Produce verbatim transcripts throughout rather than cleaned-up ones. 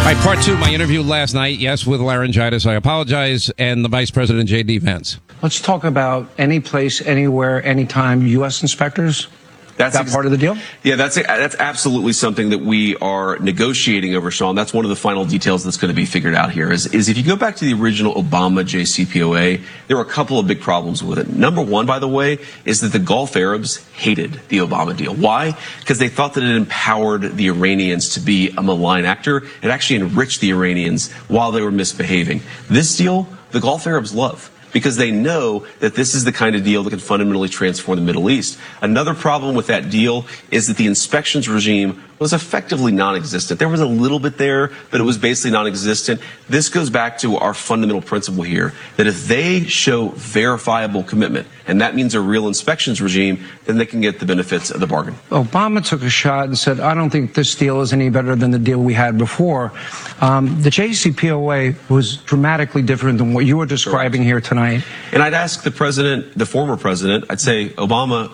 All right, part two of my interview last night, yes, with laryngitis. I apologize, and the Vice President, J D. Vance. Let's talk about any place, anywhere, anytime, U S inspectors. That's that ex- part of the deal? Yeah, that's that's absolutely something that we are negotiating over, Sean. That's one of the final details that's going to be figured out here. Is, is if you go back to the original Obama J C P O A, there were a couple of big problems with it. Number one, by the way, is that the Gulf Arabs hated the Obama deal. Why? Because they thought that it empowered the Iranians to be a malign actor. It actually enriched the Iranians while they were misbehaving. This deal, the Gulf Arabs love, because they know that this is the kind of deal that can fundamentally transform the Middle East. Another problem with that deal is that the inspections regime was effectively non-existent. There was a little bit there, but it was basically non-existent. This goes back to our fundamental principle here, that if they show verifiable commitment, and that means a real inspections regime, then they can get the benefits of the bargain. Obama took a shot and said, I don't think this deal is any better than the deal we had before. Um, the J C P O A was dramatically different than what you were describing here tonight. And I'd ask the president, the former president, I'd say, Obama,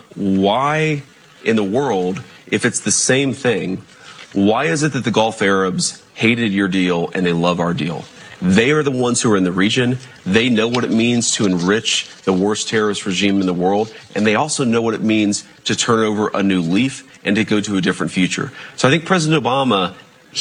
why in the world, if it's the same thing, why is it that the Gulf Arabs hated your deal and they love our deal? They are the ones who are in the region. They know what it means to enrich the worst terrorist regime in the world. And they also know what it means to turn over a new leaf and to go to a different future. So I think President Obama,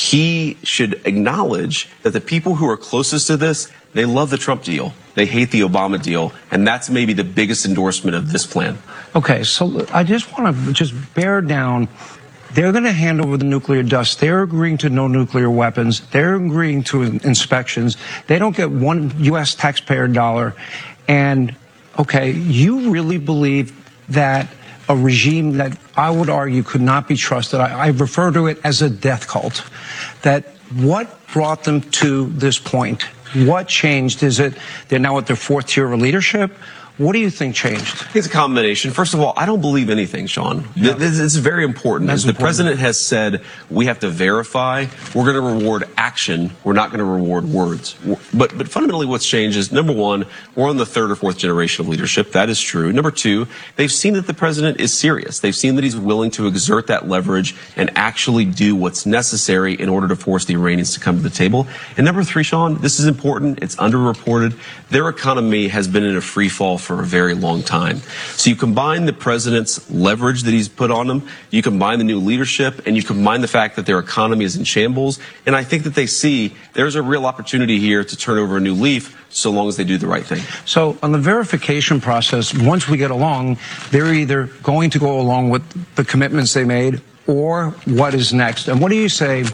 he should acknowledge that the people who are closest to this, they love the Trump deal. They hate the Obama deal. And that's maybe the biggest endorsement of this plan. Okay, so I just want to just bear down. They're going to hand over the nuclear dust. They're agreeing to no nuclear weapons. They're agreeing to inspections. They don't get one U S taxpayer dollar. And, okay, you really believe that a regime that I would argue could not be trusted, I, I refer to it as a death cult, that what brought them to this point? What changed? Is it they're now at their fourth tier of leadership? What do you think changed? It's a combination. First of all, I don't believe anything, Sean. Yeah. This is very important. As the important. president has said, we have to verify. We're going to reward action. We're not going to reward words. But but fundamentally what's changed is, number one, we're on the third or fourth generation of leadership. That is true. Number two, they've seen that the president is serious. They've seen that he's willing to exert that leverage and actually do what's necessary in order to force the Iranians to come to the table. And number three, Sean, this is important. It's underreported. Their economy has been in a free fall for a very long time. So you combine the president's leverage that he's put on them, you combine the new leadership, and you combine the fact that their economy is in shambles, and I think that they see there's a real opportunity here to turn over a new leaf so long as they do the right thing. So on the verification process, once we get along, they're either going to go along with the commitments they made or what is next. And what do you say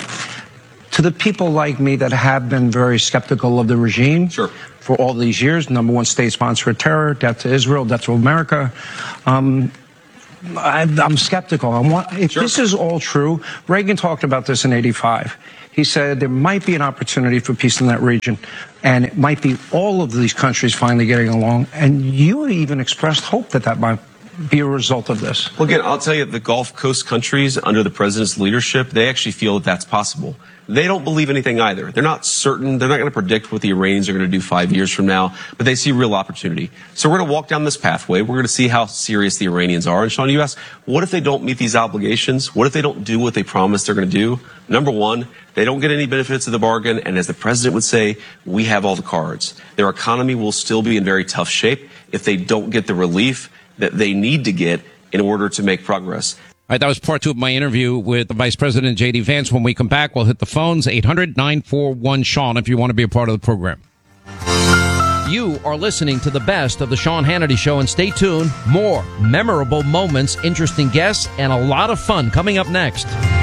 to the people like me that have been very skeptical of the regime? Sure. For all these years, number one state sponsor of terror, death to Israel, death to America. Um, I, I'm skeptical. I want, if sure. this is all true, Reagan talked about this in eighty-five. He said there might be an opportunity for peace in that region, and it might be all of these countries finally getting along. And you even expressed hope that that might be a result of this. Well, again, I'll tell you, the Gulf Coast countries under the president's leadership, they actually feel that that's possible. They don't believe anything either. They're not certain. They're not going to predict what the Iranians are going to do five years from now, but they see real opportunity. So we're going to walk down this pathway. We're going to see how serious the Iranians are. And Sean, you asked, what if they don't meet these obligations? What if they don't do what they promised they're going to do? Number one, they don't get any benefits of the bargain. And as the president would say, we have all the cards. Their economy will still be in very tough shape if they don't get the relief that they need to get in order to make progress. All right, that was part two of my interview with the Vice President, J D. Vance. When we come back, we'll hit the phones, eight hundred nine four one Sean, if you want to be a part of the program. You are listening to the best of the Sean Hannity Show, and stay tuned. More memorable moments, interesting guests, and a lot of fun coming up next.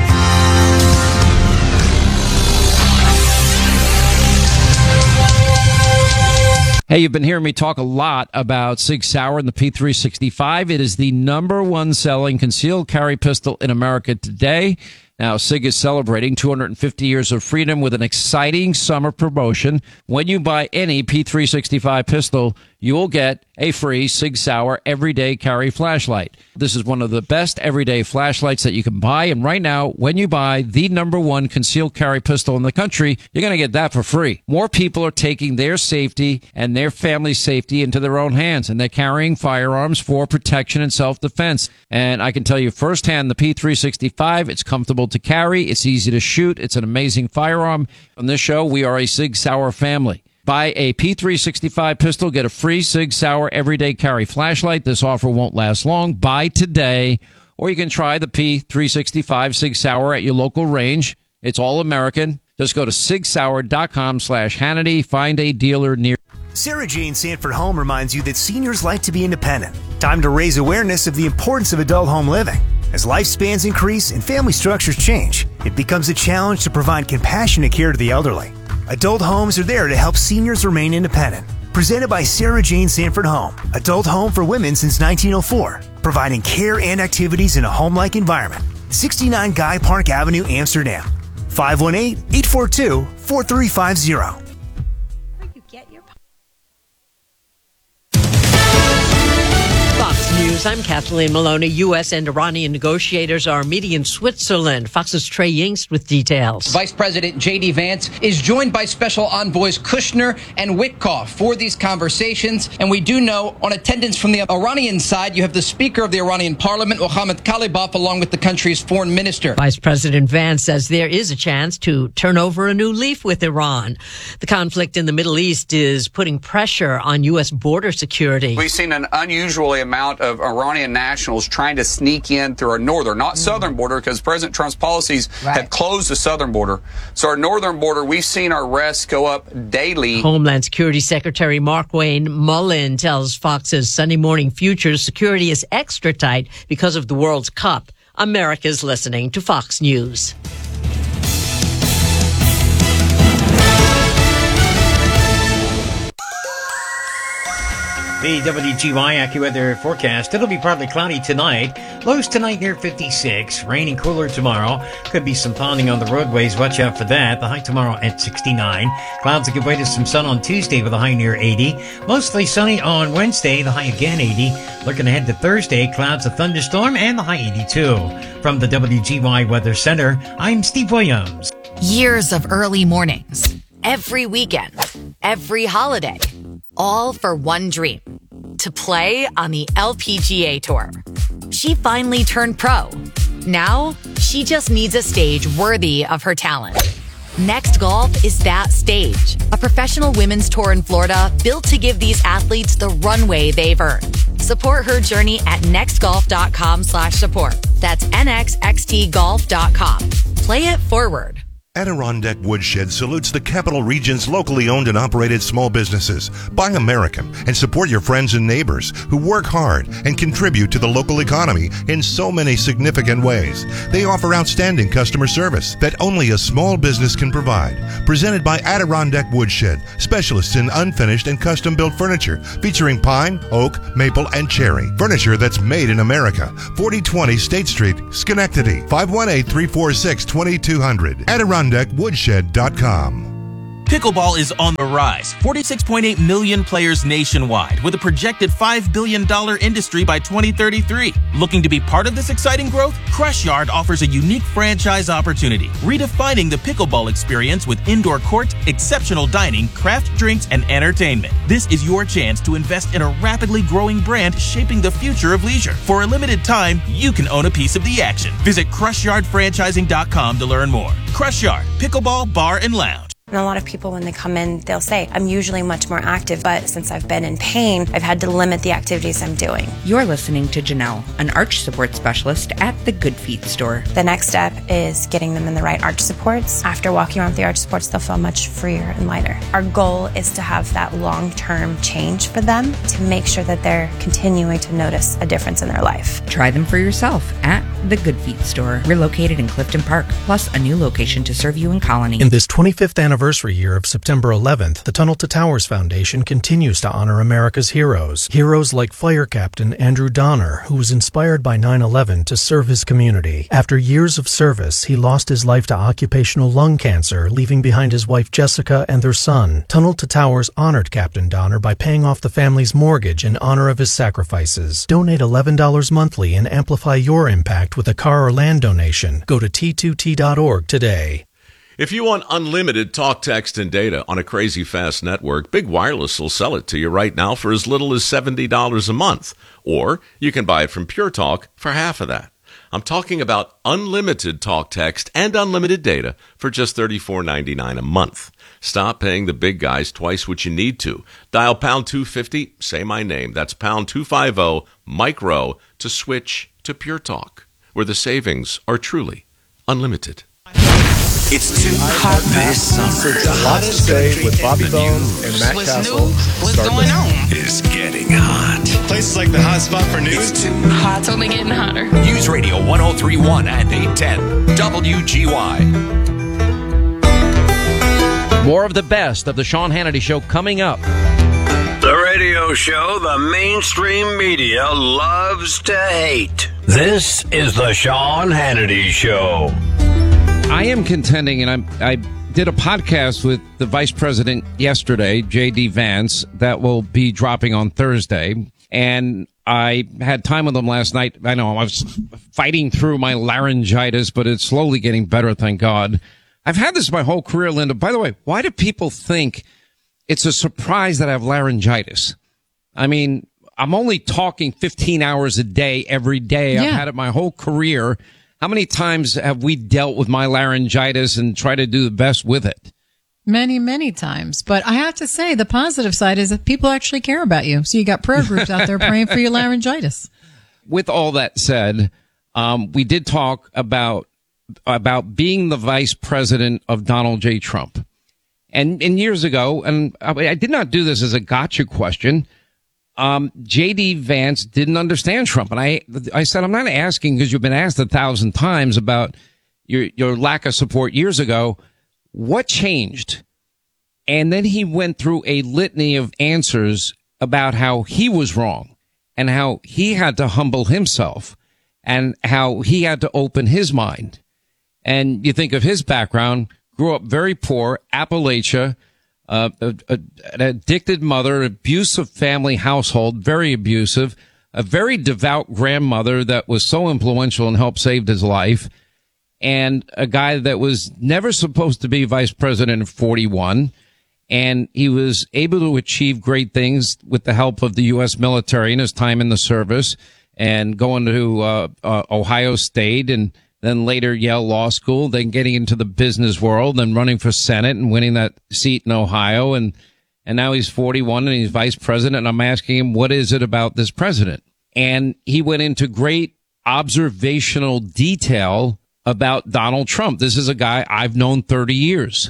Hey, you've been hearing me talk a lot about Sig Sauer and the P three sixty-five. It is the number one selling concealed carry pistol in America today. Now, Sig is celebrating two hundred fifty years of freedom with an exciting summer promotion. When you buy any P three sixty-five pistol, you will get a free Sig Sauer everyday carry flashlight. This is one of the best everyday flashlights that you can buy. And right now, when you buy the number one concealed carry pistol in the country, you're going to get that for free. More people are taking their safety and their family's safety into their own hands, and they're carrying firearms for protection and self-defense. And I can tell you firsthand, the P three sixty-five, it's comfortable comfortable to carry. It's easy to shoot. It's an amazing firearm. On this show, we are a Sig Sauer family. Buy a P three sixty-five pistol, get a free Sig Sauer everyday carry flashlight. This offer won't last long. Buy today, or you can try the P three sixty-five Sig Sauer at your local range. It's all American. Just go to sig sauer dot com slash Hannity. Find a dealer near. Sarah Jane Sanford Home reminds you that seniors like to be independent. Time to raise awareness of the importance of adult home living. As lifespans increase and family structures change, it becomes a challenge to provide compassionate care to the elderly. Adult homes are there to help seniors remain independent. Presented by Sarah Jane Sanford Home, adult home for women since nineteen oh four, providing care and activities in a home-like environment. sixty-nine Guy Park Avenue, Amsterdam. five one eight, eight four two, four three five zero. Fox News, I'm Kathleen Maloney. U S and Iranian negotiators are meeting in Switzerland. Fox's Trey Yingst with details. Vice President J D. Vance is joined by Special Envoys Kushner and Witkoff for these conversations. And we do know on attendance from the Iranian side, you have the Speaker of the Iranian Parliament, Mohammad Khalibaf, along with the country's foreign minister. Vice President Vance says there is a chance to turn over a new leaf with Iran. The conflict in the Middle East is putting pressure on U S border security. We've seen an unusually amount of Iranian nationals trying to sneak in through our northern, not southern border, because President Trump's policies Right. have closed the southern border. So our northern border, we've seen our arrests go up daily. Homeland Security Secretary Mark Wayne Mullen tells Fox's Sunday Morning Futures security is extra tight because of the World Cup. America's listening to Fox News. The W G Y AccuWeather forecast. It'll be partly cloudy tonight. Lows tonight near fifty-six. Rainy, cooler tomorrow. Could be some ponding on the roadways. Watch out for that. The high tomorrow at sixty-nine. Clouds that give way to some sun on Tuesday with a high near eighty. Mostly sunny on Wednesday. The high again eighty. Looking ahead to Thursday, clouds, a thunderstorm, and the high eighty-two. From the W G Y Weather Center, I'm Steve Williams. Years of early mornings. Every weekend. Every holiday. All for one dream. To play on the L P G A Tour. She finally turned pro. Now, she just needs a stage worthy of her talent. Next Golf is that stage. A professional women's tour in Florida built to give these athletes the runway they've earned. Support her journey at nextgolf.com slash support. That's N X X T golf dot com. Play it forward. Adirondack Woodshed salutes the Capital Region's locally owned and operated small businesses. Buy American and support your friends and neighbors who work hard and contribute to the local economy in so many significant ways. They offer outstanding customer service that only a small business can provide. Presented by Adirondack Woodshed, specialists in unfinished and custom-built furniture featuring pine, oak, maple, and cherry. Furniture that's made in America. forty twenty State Street, Schenectady. five one eight, three four six, two two zero zero. Adirondack Woodshed dot com. Pickleball is on the rise. forty-six point eight million players nationwide, with a projected five billion dollars industry by twenty thirty-three. Looking to be part of this exciting growth? Crush Yard offers a unique franchise opportunity, redefining the pickleball experience with indoor court, exceptional dining, craft drinks, and entertainment. This is your chance to invest in a rapidly growing brand shaping the future of leisure. For a limited time, you can own a piece of the action. Visit crush yard franchising dot com to learn more. Crush Yard, Pickleball Bar and Lounge. And a lot of people, when they come in, they'll say, I'm usually much more active, but since I've been in pain, I've had to limit the activities I'm doing. You're listening to Janelle, an arch support specialist at the Good Feet store. The next step is getting them in the right arch supports. After walking around with the arch supports, they'll feel much freer and lighter. Our goal is to have that long-term change for them to make sure that they're continuing to notice a difference in their life. Try them for yourself at the Good Feet store. We're located in Clifton Park, plus a new location to serve you in Colony. In this twenty-fifth anniversary year of September eleventh, the Tunnel to Towers Foundation continues to honor America's heroes. Heroes like Fire Captain Andrew Donner, who was inspired by nine eleven to serve his community. After years of service, he lost his life to occupational lung cancer, leaving behind his wife Jessica and their son. Tunnel to Towers honored Captain Donner by paying off the family's mortgage in honor of his sacrifices. Donate eleven dollars monthly and amplify your impact with a car or land donation. Go to T two T dot org today. If you want unlimited talk, text, and data on a crazy fast network, Big Wireless will sell it to you right now for as little as seventy dollars a month. Or you can buy it from Pure Talk for half of that. I'm talking about unlimited talk, text, and unlimited data for just thirty-four ninety-nine a month. Stop paying the big guys twice what you need to. Dial pound two fifty, say my name. That's pound two fifty, micro, to switch to Pure Talk, where the savings are truly unlimited. It's too hot this summer. It's a hottest day with Bobby Bones and Matt What's Castle. new? What's going on? It's getting hot. Places like the hot spot for news. It's too hot. It's only getting hotter. News Radio one oh three point one and eight ten W G Y. More of the best of the Sean Hannity Show coming up. The radio show the mainstream media loves to hate. This is the Sean Hannity Show. I am contending, and I'm, I did a podcast with the vice president yesterday, J D Vance, that will be dropping on Thursday. And I had time with him last night. I know I was fighting through my laryngitis, but it's slowly getting better, thank God. I've had this my whole career, Linda. By the way, why do people think it's a surprise that I have laryngitis? I mean, I'm only talking fifteen hours a day every day. Yeah. I've had it my whole career. How many times have we dealt with my laryngitis and try to do the best with it? Many, many times. But I have to say, the positive side is that people actually care about you. So you got prayer groups out there praying for your laryngitis. With all that said, um, we did talk about about being the vice president of Donald J. Trump. And, and years ago, and I, I did not do this as a gotcha question, Um, J D Vance didn't understand Trump. And I, I said, I'm not asking because you've been asked a thousand times about your, your lack of support years ago. What changed? And then he went through a litany of answers about how he was wrong and how he had to humble himself and how he had to open his mind. And you think of his background, grew up very poor, Appalachia, Uh, a, a, an addicted mother, abusive family household, very abusive, a very devout grandmother that was so influential and helped save his life, and a guy that was never supposed to be vice president at forty-one. And he was able to achieve great things with the help of the U S military in his time in the service and going to uh, uh, Ohio State and then later Yale Law School, then getting into the business world and running for Senate and winning that seat in Ohio. And, and now he's forty-one and he's vice president. And I'm asking him, what is it about this president? And he went into great observational detail about Donald Trump. This is a guy I've known thirty years.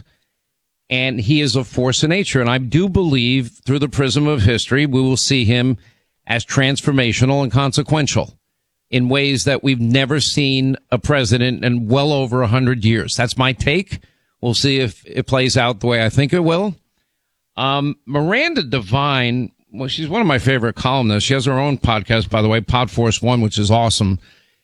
And he is a force of nature. And I do believe through the prism of history, we will see him as transformational and consequential in ways that we've never seen a president in well over a hundred years. That's my take. We'll see if it plays out the way I think it will. Um, Miranda Devine, well, she's one of my favorite columnists. She has her own podcast, by the way, Podforce One, which is awesome.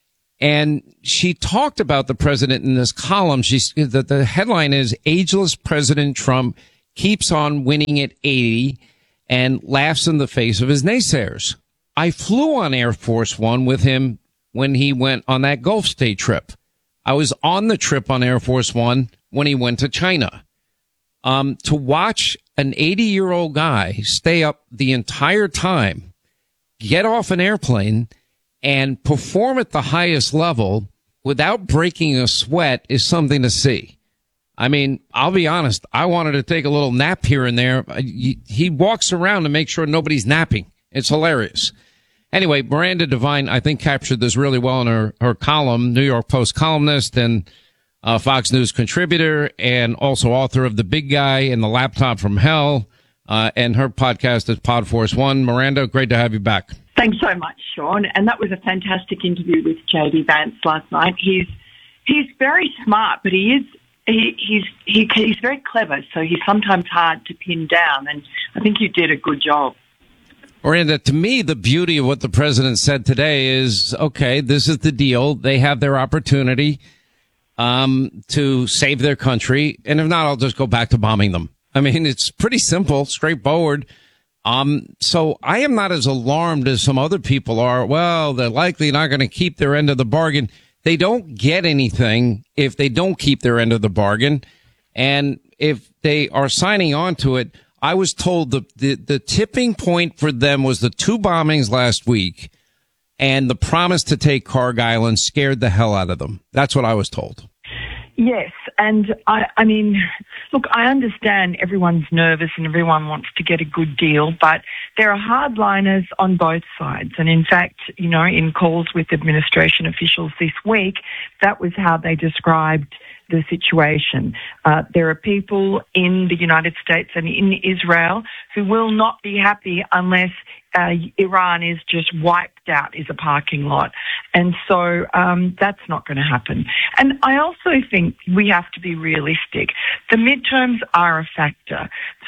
And she talked about the president in this column. She's the, the headline is Ageless President Trump Keeps on Winning at eighty and Laughs in the Face of His Naysayers. I flew on Air Force One with him when he went on that Gulf State trip. I was on the trip on Air Force One when he went to China. Um, to watch an eighty-year-old guy stay up the entire time, get off an airplane, and perform at the highest level without breaking a sweat is something to see. I mean, I'll be honest, I wanted to take a little nap here and there. He walks around to make sure nobody's napping. It's hilarious. Anyway, Miranda Devine, I think, captured this really well in her, her column, New York Post columnist and uh, Fox News contributor, and also author of The Big Guy and The Laptop from Hell. Uh, and her podcast is Podforce One. Miranda, great to have you back. Thanks so much, Sean. And that was a fantastic interview with J D Vance last night. He's he's very smart, but he is he, he's he, he's very clever. So he's sometimes hard to pin down. And I think you did a good job. Miranda, to me, the beauty of what the president said today is, okay, this is the deal. They have their opportunity um, to save their country. And if not, I'll just go back to bombing them. I mean, it's pretty simple, straightforward. Um, so I am not as alarmed as some other people are. Well, they're likely not going to keep their end of the bargain. They don't get anything if they don't keep their end of the bargain. And if they are signing on to it, I was told the, the, the tipping point for them was the two bombings last week and the promise to take Cargill scared the hell out of them. That's what I was told. Yes, and I, I mean, look, I understand everyone's nervous and everyone wants to get a good deal, but there are hardliners on both sides. And in fact, you know, in calls with administration officials this week, that was how they described the situation. Uh, there are people in the United States and in Israel who will not be happy unless uh, Iran is just wiped out as a parking lot. And so um, that's not going to happen. And I also think we have to be realistic. The midterms are a factor.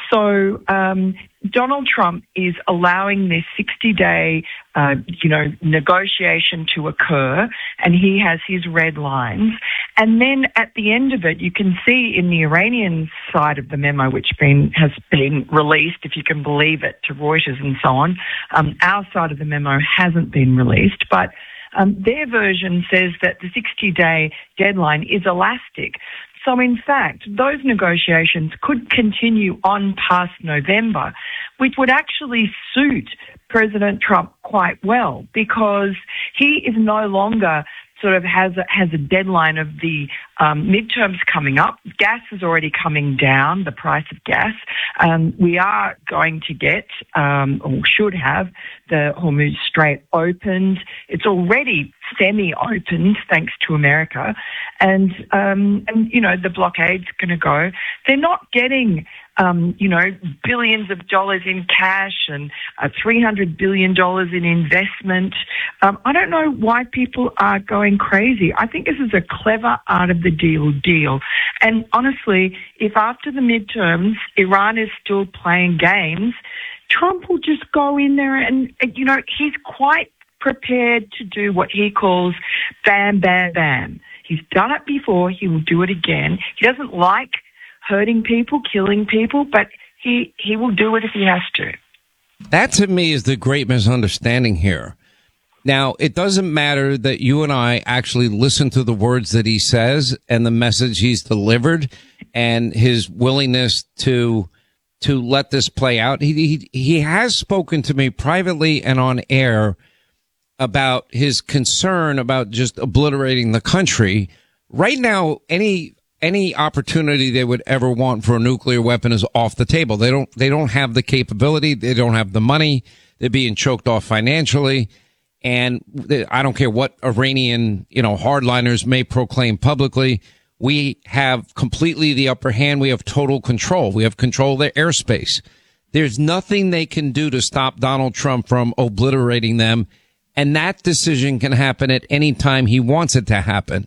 So um, Donald Trump is allowing this sixty-day, uh, you know, negotiation to occur, and he has his red lines. And then at the end of it, you can see in the Iranian side of the memo, which been, has been released, if you can believe it, to Reuters and so on. Um, our side of the memo hasn't been released, but um, their version says that the sixty-day deadline is elastic. So, in fact, those negotiations could continue on past November, which would actually suit President Trump quite well, because he is no longer sort of has a, has a deadline of the um, midterms coming up. Gas is already coming down, the price of gas. Um, we are going to get, um, or should have, the Hormuz Strait opened. It's already semi-opened, thanks to America. And, um, and you know, the blockade's going to go. They're not getting, um, you know, billions of dollars in cash and uh, three hundred billion dollars in investment. Um, I don't know why people are going crazy. I think this is a clever art of the deal deal. And honestly, if after the midterms, Iran is still playing games, Trump will just go in there and, you know, he's quite prepared to do what he calls bam, bam, bam. He's done it before. He will do it again. He doesn't like hurting people, killing people, but he, he will do it if he has to. That to me is the great misunderstanding here. Now, it doesn't matter that you and I actually listen to the words that he says and the message he's delivered and his willingness to to let this play out. He he, he has spoken to me privately and on air about his concern about just obliterating the country. Right now, any any opportunity they would ever want for a nuclear weapon is off the table. They don't they don't have the capability. They don't have the money. They're being choked off financially. And I don't care what Iranian, you know, hardliners may proclaim publicly. We have completely the upper hand. We have total control. We have control of their airspace. There's nothing they can do to stop Donald Trump from obliterating them. And that decision can happen at any time he wants it to happen.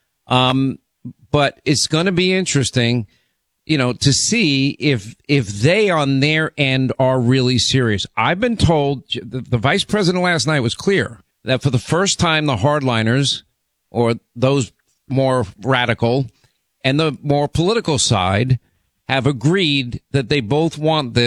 Um, but it's going to be interesting, you know, to see if, if they on their end are really serious. I've been told, the, the vice president last night was clear that for the first time, the hardliners or those more radical and the more political side have agreed that they both want this